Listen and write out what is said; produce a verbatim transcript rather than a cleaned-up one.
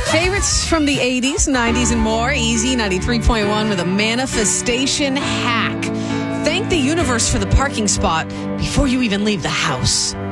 Favorites from the eighties, nineties, and more. Easy ninety-three point one with a manifestation hack. Thank the universe for the parking spot before you even leave the house.